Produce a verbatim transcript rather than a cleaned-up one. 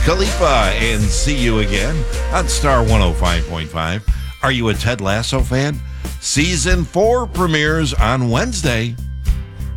Khalifa and See You Again on Star one oh five point five. Are you a Ted Lasso fan? Season four premieres on Wednesday.